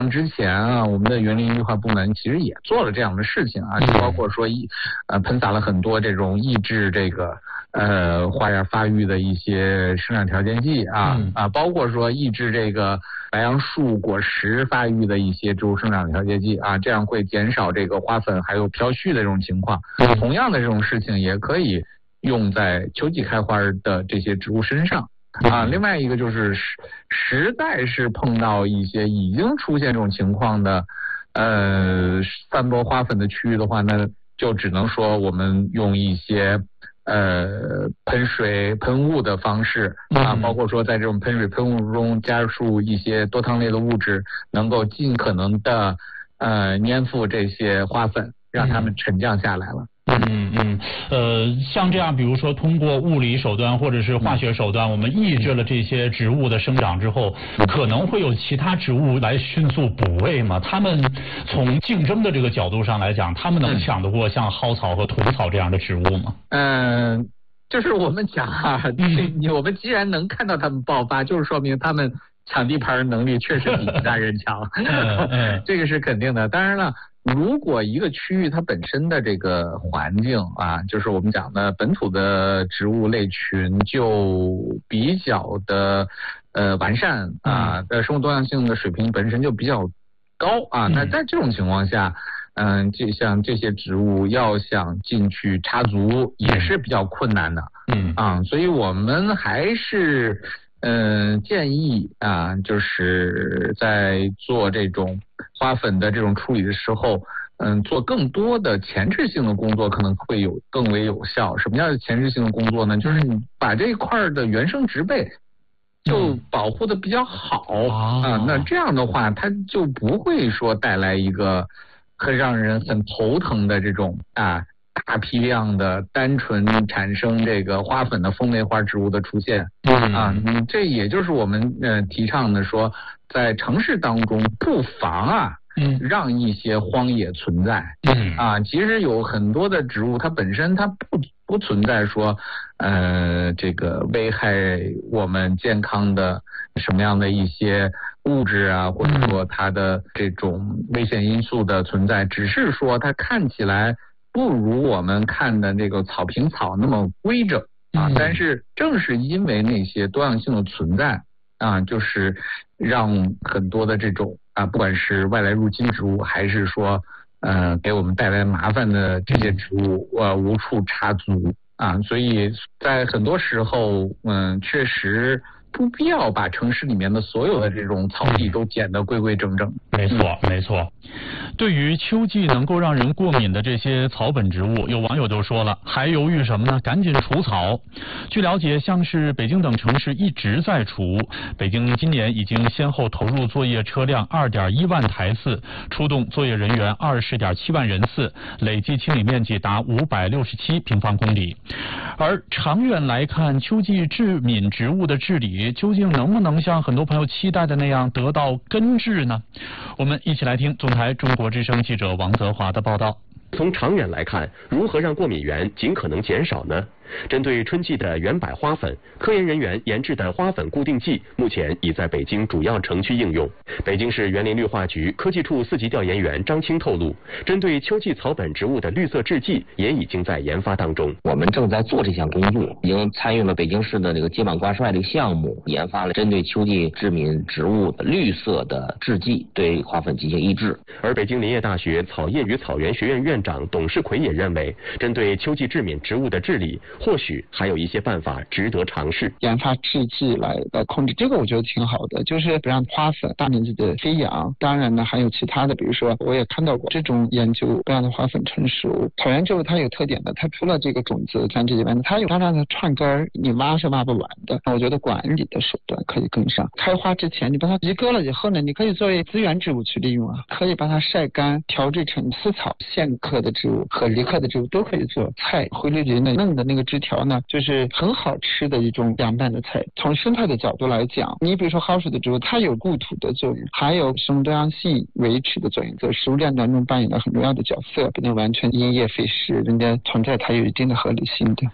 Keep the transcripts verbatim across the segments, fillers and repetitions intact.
之前啊，我们的园林绿化部门其实也做了这样的事情啊，就包括说一呃喷洒了很多这种抑制这个呃花芽发育的一些生长条件剂啊、嗯、啊，包括说抑制这个白杨树果实发育的一些植物生长调节剂啊，这样会减少这个花粉还有飘絮的这种情况。同样的这种事情也可以用在秋季开花的这些植物身上。啊，另外一个就是实实在是碰到一些已经出现这种情况的，呃，散播花粉的区域的话，那就只能说我们用一些呃喷水喷雾的方式啊，包括说在这种喷水喷雾中加入一些多糖类的物质，能够尽可能的呃粘附这些花粉，让它们沉降下来了。 嗯嗯，呃，像这样，比如说通过物理手段或者是化学手段，我们抑制了这些植物的生长之后，可能会有其他植物来迅速补位吗？他们从竞争的这个角度上来讲，他们能抢得过像蒿草和土草这样的植物吗？ 嗯、呃，就是我们讲啊，这我们既然能看到他们爆发，就是说明他们抢地盘能力确实比其他人强，嗯嗯、这个是肯定的。当然了。如果一个区域它本身的这个环境啊，就是我们讲的本土的植物类群就比较的呃完善啊，的生物多样性的水平本身就比较高啊，那在这种情况下，嗯，就像这些植物要想进去插足也是比较困难的，嗯啊，所以我们还是。嗯，建议啊，就是在做这种花粉的这种处理的时候，嗯，做更多的前置性的工作可能会有更为有效。什么叫前置性的工作呢？就是你把这一块的原生植被就保护的比较好、嗯、啊，那这样的话，它就不会说带来一个很让人很头疼的这种啊。大批量的单纯产生这个花粉的风梅花植物的出现，嗯啊，这也就是我们呃提倡的说，在城市当中不妨啊，嗯，让一些荒野存在，嗯啊，其实有很多的植物它本身它不不存在说，呃，这个危害我们健康的什么样的一些物质啊，或者说它的这种危险因素的存在，只是说它看起来。不如我们看的那个草坪草那么规整啊，但是正是因为那些多样性的存在啊，就是让很多的这种啊，不管是外来入侵植物，还是说呃给我们带来麻烦的这些植物，呃无处插足啊，所以在很多时候，嗯，确实。不必要把城市里面的所有的这种草地都剪得规规整整。 没错，没错。对于秋季能够让人过敏的这些草本植物，有网友就说了，还犹豫什么呢？赶紧除草。据了解，像是北京等城市一直在除。北京今年已经先后投入作业车辆二点一万台次，出动作业人员二十点七万人次，累计清理面积达五百六十七平方公里。而长远来看，秋季致敏植物的治理。究竟能不能像很多朋友期待的那样得到根治呢？我们一起来听总台中国之声记者王泽华的报道。 从长远来看，如何让过敏源尽可能减少呢？针对春季的原柏花粉，科研人员研制的花粉固定剂目前已在北京主要城区应用。北京市园林绿化局科技处四级调研员张青透露，针对秋季草本植物的绿色制剂也已经在研发当中。 我们正在做这项工作，已经参与了北京市的这个接板挂帅这个项目，研发了针对秋季致敏植物的绿色的制剂，对花粉进行抑制。 而北京林业大学草业与草原学院院长董世奎也认为，针对秋季致敏植物的治理，或许还有一些办法值得尝试。 研发制剂来来控制，这个我觉得挺好的，就是不让花粉大面积的飞扬。当然呢，还有其他的，比如说我也看到过这种研究，不让花粉成熟。草原植物它有特点的，它除了这个种子繁殖以外呢，它有大量的串根，你挖是挖不完的。我觉得管理的手段可以跟上。开花之前，你把它移割了以后呢，你可以作为资源植物去利用啊，可以把它晒干，调制成丝草，线科的植物和离科的植物都可以做菜。灰绿林的嫩的那个枝条呢，就是很好吃的一种凉拌的菜。从生态的角度来讲，你比如说蒿属的植物，它有固土的作用，还有生物多样性维持的作用，在食物链当中扮演了很重要的角色，不能完全因噎废食，人家存在它有一定的合理性的。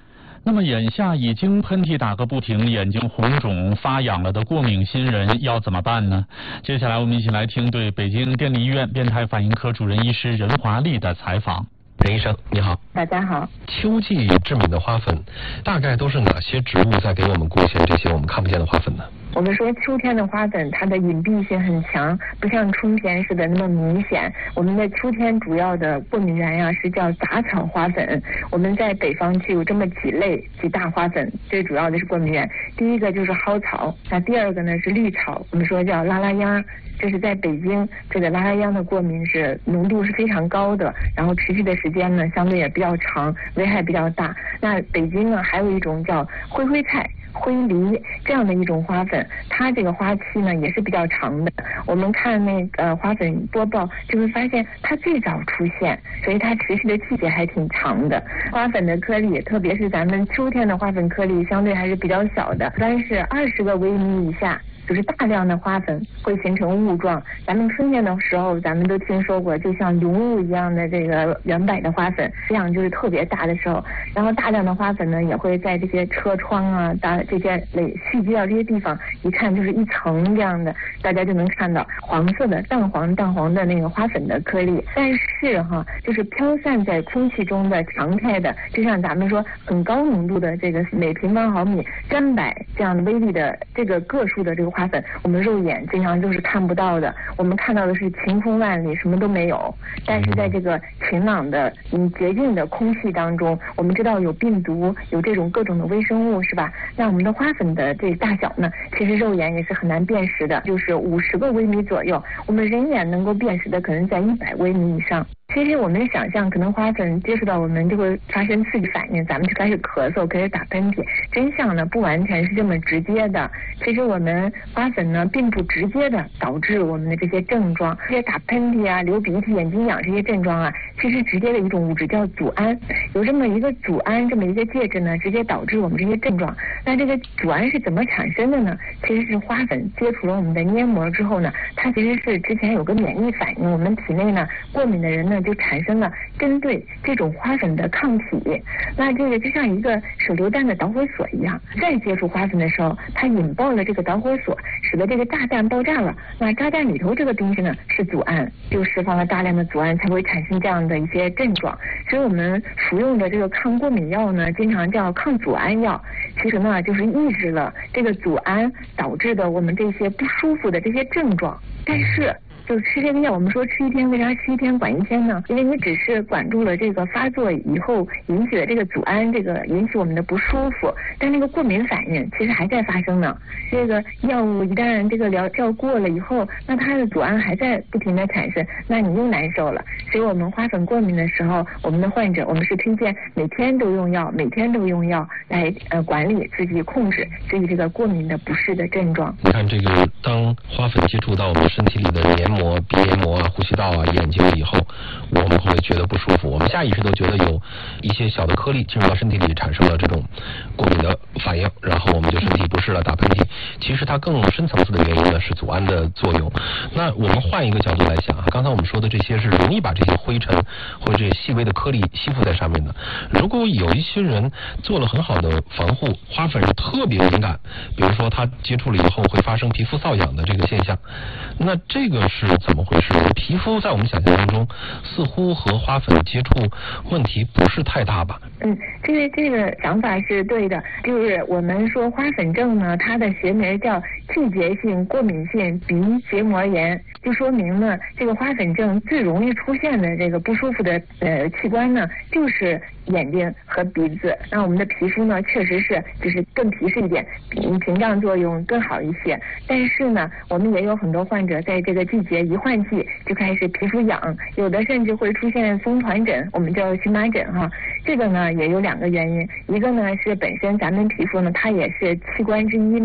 那么眼下已经喷嚏打个不停，眼睛红肿发痒了的过敏新人要怎么办呢？接下来我们一起来听对北京电力医院变态反应科主任医师任华丽的采访。 任医生你好。 大家好。 秋季致敏的花粉大概都是哪些植物在给我们贡献这些我们看不见的花粉呢？ 我们说秋天的花粉它的隐蔽性很强，不像春天似的那么明显。我们的秋天主要的过敏源呀、啊、是叫杂草花粉。我们在北方就有这么几类几大花粉，最主要的是过敏源。第一个就是蒿草，那第二个呢是绿草，我们说叫拉拉秧。这是在北京，这个拉拉秧的过敏是浓度是非常高的，然后持续的时间呢相对也比较长，危害比较大。那北京呢还有一种叫灰灰菜、灰梨这样的一种花粉，它这个花期呢也是比较长的。我们看那个花粉播报就会发现它最早出现，所以它持续的季节还挺长的。花粉的颗粒，特别是咱们秋天的花粉颗粒相对还是比较小的，一般是二十个微米以下。就是大量的花粉会形成雾状，咱们春天的时候咱们都听说过，就像云雾一样的这个圆摆的花粉，这样就是特别大的时候。然后大量的花粉呢也会在这些车窗啊、大这些累蓄积到这些地方，一看就是一层这样的，大家就能看到黄色的淡黄淡黄的那个花粉的颗粒。但是哈，就是飘散在空气中的常态的，就像咱们说很高浓度的这个每平方毫米三百这样的微粒的这个个数的这个花粉，我们肉眼经常就是看不到的，我们看到的是晴空万里，什么都没有。但是在这个晴朗的、嗯洁净的空气当中，我们知道有病毒，有这种各种的微生物，是吧？那我们的花粉的这大小呢，其实肉眼也是很难辨识的，就是五十个微米左右，我们人眼能够辨识的可能在一百微米以上。其实我们想象，可能花粉接触到我们就会发生刺激反应，咱们就开始咳嗽，开始打喷嚏。真相呢，不完全是这么直接的。其实我们花粉呢，并不直接的导致我们的这些症状，这些打喷嚏啊、流鼻涕、眼睛痒这些症状啊，其实直接的一种物质叫组胺，有这么一个组胺这么一个介质呢，直接导致我们这些症状。那这个组胺是怎么产生的呢？其实是花粉接触了我们的黏膜之后呢，它其实是之前有个免疫反应，我们体内呢过敏的人呢。就产生了针对这种花粉的抗体，那这个就像一个手榴弹的导火索一样，再接触花粉的时候，它引爆了这个导火索，使得这个炸弹爆炸了。那炸弹里头这个东西呢是组胺，就释放了大量的组胺，才会产生这样的一些症状。所以我们服用的这个抗过敏药呢，经常叫抗组胺药，其实呢就是抑制了这个组胺导致的我们这些不舒服的这些症状，但是。就吃这个药，我们说吃一天，为啥吃一天管一天呢？因为你只是管住了这个发作以后引起的这个组胺，这个引起我们的不舒服，但那个过敏反应其实还在发生呢。这个药物一旦这个疗效过了以后，那它的组胺还在不停的产生，那你又难受了。所以我们花粉过敏的时候，我们的患者我们是推荐每天都用药，每天都用药来呃管理自己、控制自己这个过敏的不适的症状。 你看这个，当花粉接触到我们身体里的黏膜。膜、鼻黏膜啊、呼吸道啊、眼睛以后，我们会觉得不舒服。我们下意识都觉得有一些小的颗粒进入到身体里，产生了这种过敏的反应，然后我们就身体不适了，打喷嚏。其实它更深层次的原因呢是组胺的作用。那我们换一个角度来想啊，刚才我们说的这些是容易把这些灰尘或者这些细微的颗粒吸附在上面的。如果有一些人做了很好的防护，花粉是特别敏感，比如说他接触了以后会发生皮肤瘙痒的这个现象，那这个是怎么回事？皮肤在我们想象当中似乎和花粉接触问题不是太大吧？ 嗯，这个这个想法是对的，就是我们说花粉症呢，它的学名叫季节性过敏性鼻结膜炎，就说明呢，这个花粉症最容易出现的这个不舒服的呃器官呢，就是眼睛和鼻子。那我们的皮肤呢，确实是就是更皮实一点，屏屏障作用更好一些。但是呢，我们也有很多患者在这个季节一换季就开始皮肤痒，有的甚至会出现松团疹，我们叫荨麻疹哈。这个呢也有两个原因，一个呢是本身咱们皮肤呢它也是器官之一嘛，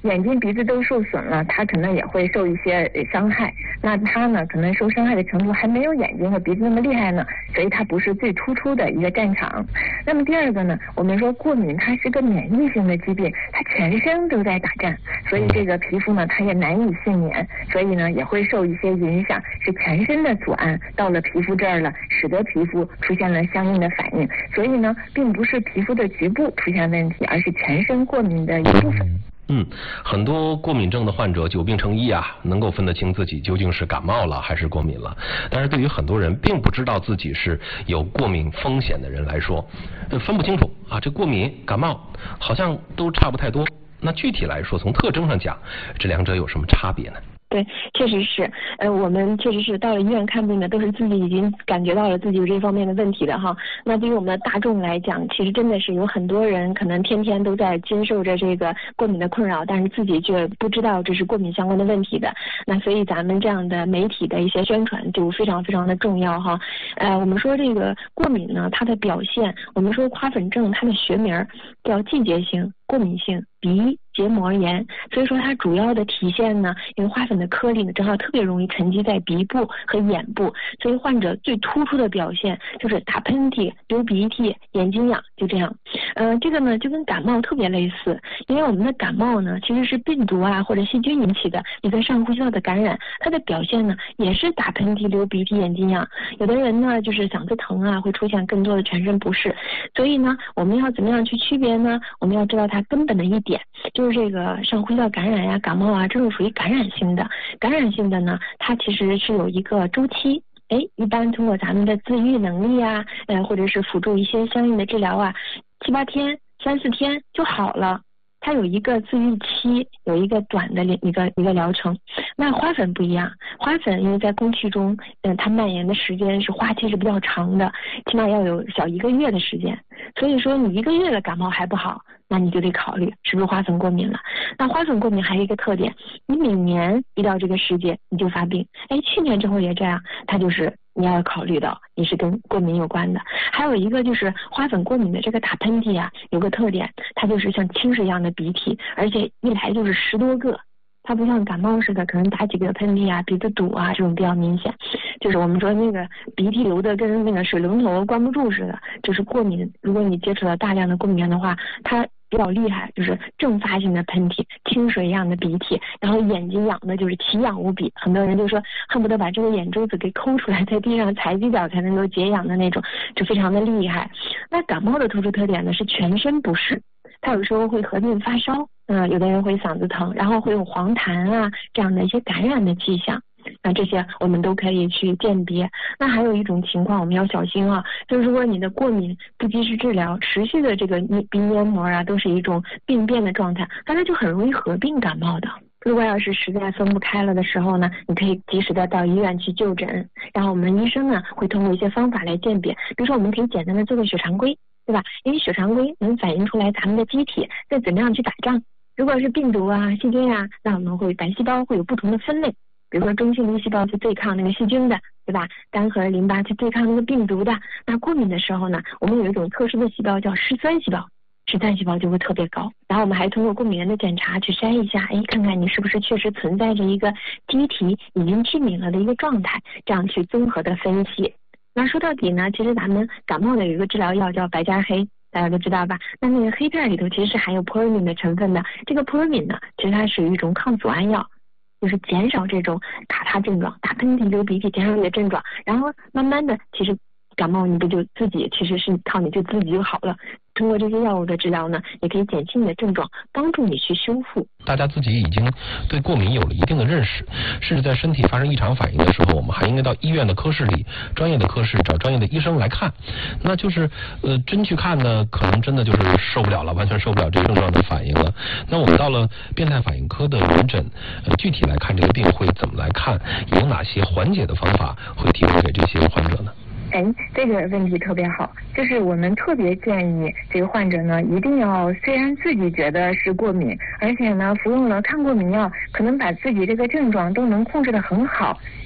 眼睛、鼻子都受损了，它可能也会受一些伤害。那它呢，可能受伤害的程度还没有眼睛和鼻子那么厉害呢，所以它不是最突出的一个战场。那么第二个呢，我们说过敏它是个免疫性的疾病，它全身都在打战，所以这个皮肤呢，它也难以幸免，所以呢也会受一些影响，是全身的阻碍到了皮肤这儿了，使得皮肤出现了相应的反应。所以呢，并不是皮肤的局部出现问题，而是全身过敏的一部分。 嗯，很多过敏症的患者久病成医啊，能够分得清自己究竟是感冒了还是过敏了。但是对于很多人并不知道自己是有过敏风险的人来说，分不清楚啊，这过敏、感冒好像都差不太多。那具体来说，从特征上讲，这两者有什么差别呢？ 对，确实是，呃，我们确实是到了医院看病的，都是自己已经感觉到了自己有这方面的问题的哈。那对于我们的大众来讲，其实真的是有很多人可能天天都在经受着这个过敏的困扰，但是自己却不知道这是过敏相关的问题的。那所以咱们这样的媒体的一些宣传就非常非常的重要哈。呃，我们说这个过敏呢，它的表现，我们说花粉症它的学名叫季节性过敏性鼻结膜炎，所以说它主要的体现呢，因为花粉的颗粒呢正好特别容易沉积在鼻部和眼部，所以患者最突出的表现就是打喷嚏、流鼻涕、眼睛痒，就这样。呃，这个呢就跟感冒特别类似，因为我们的感冒呢其实是病毒啊或者细菌引起的一个上呼吸道的感染，它的表现呢也是打喷嚏、流鼻涕、眼睛痒。有的人呢就是嗓子疼啊，会出现更多的全身不适。所以呢，我们要怎么样去区别呢？我们要知道它根本的一点，就是这个上呼吸道感染呀、感冒啊，这种属于感染性的。感染性的呢，它其实是有一个周期。哎，一般通过咱们的自愈能力啊，呃，或者是辅助一些相应的治疗啊，七八天、三四天就好了。它有一个自愈期，有一个短的一个一个疗程。那花粉不一样，花粉因为在空气中，嗯、呃，它蔓延的时间是花期是比较长的，起码要有小一个月的时间。所以说你一个月的感冒还不好，那你就得考虑是不是花粉过敏了。那花粉过敏还有一个特点，你每年一到这个时节你就发病。哎，去年之后也这样，它就是你要考虑到你是跟过敏有关的。还有一个就是花粉过敏的这个打喷嚏啊，有个特点，它就是像清水一样的鼻涕，而且一来就是十多个。它不像感冒似的，可能打几个喷嚏啊、鼻子堵啊这种比较明显，就是我们说那个鼻涕流的跟那个水龙头关不住似的，就是过敏。如果你接触到大量的过敏源的话，它比较厉害，就是阵发性的喷嚏、清水一样的鼻涕，然后眼睛痒的就是奇痒无比，很多人就说恨不得把这个眼珠子给抠出来，在地上踩几脚才能够解痒的那种，就非常的厉害。那感冒的突出特点呢是全身不适，它有时候会合并发烧，嗯、呃，有的人会嗓子疼，然后会有黄痰啊这样的一些感染的迹象。那这些我们都可以去鉴别。那还有一种情况我们要小心啊，就是如果你的过敏不及时治疗，持续的这个鼻黏膜啊都是一种病变的状态，那它就很容易合并感冒的。如果要是实在分不开了的时候呢，你可以及时的到医院去就诊，然后我们医生呢会通过一些方法来鉴别，比如说我们可以简单的做个血常规，对吧？因为血常规能反映出来咱们的机体在怎么样去打仗。如果是病毒啊、细菌啊，那我们会白细胞会有不同的分类，比如说中性粒细胞去对抗那个细菌的，对吧？单核淋巴去对抗那个病毒的。那过敏的时候呢，我们有一种特殊的细胞叫嗜酸细胞，嗜酸细胞就会特别高。然后我们还通过过敏原的检查去筛一下，哎，看看你是不是确实存在着一个机体已经致敏了的一个状态，这样去综合的分析。那说到底呢，其实咱们感冒的有一个治疗药叫白加黑，大家都知道吧？那那个黑片里头其实是含有扑尔敏的成分的。这个扑尔敏呢，其实它属于一种抗组胺药，就是减少这种打他症状、打喷嚏、流鼻涕，减少你的症状，然后慢慢的，其实感冒你不就自己其实是靠你就自己就好了。通过这些药物的治疗呢，也可以减轻你的症状，帮助你去修复。 大家自己已经对过敏有了一定的认识，甚至在身体发生异常反应的时候，我们还应该到医院的科室里，专业的科室找专业的医生来看。那就是呃，真去看呢，可能真的就是受不了了，完全受不了这个症状的反应了。那我们到了变态反应科的门诊，呃，具体来看这个病会怎么来看，有哪些缓解的方法会提供给这些患者呢？ 哎，这个问题特别好，就是我们特别建议这个患者呢，一定要虽然自己觉得是过敏，而且呢服用了抗过敏药，可能把自己这个症状都能控制得很好，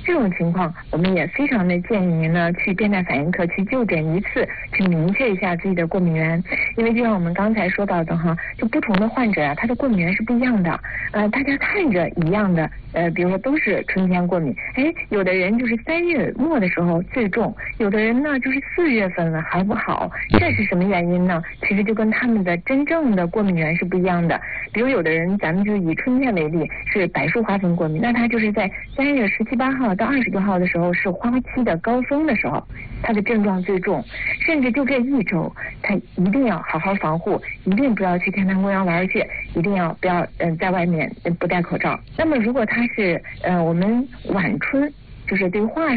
这种情况，我们也非常的建议您呢去变态反应科去就诊一次，去明确一下自己的过敏源。因为就像我们刚才说到的哈，就不同的患者啊，他的过敏源是不一样的。呃，大家看着一样的，呃，比如说都是春天过敏，哎，有的人就是三月末的时候最重，有的人呢就是四月份了还不好，这是什么原因呢？其实就跟他们的真正的过敏源是不一样的。比如有的人，咱们就以春天为例，是柏树花粉过敏，那他就是在三月十七八号到二十多号的时候是花期的高峰的时候，他的症状最重，甚至就这一周，他一定要好好防护，一定不要去天坛公园玩去，一定要不要嗯、呃、在外面不戴口罩。那么如果他是呃我们晚春，就是对化